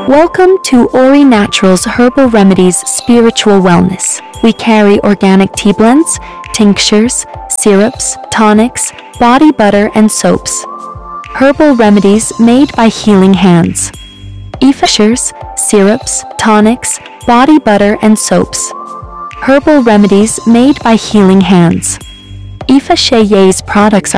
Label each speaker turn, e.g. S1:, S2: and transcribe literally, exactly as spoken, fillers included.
S1: Welcome to Ori Naturals Herbal Remedies Spiritual Wellness. We carry organic tea blends, tinctures, syrups, tonics, body butter, and soaps. Herbal remedies made by healing hands. Tinctures, syrups, tonics, body butter, and soaps. Herbal remedies made by healing hands. Ifa Sheye's products are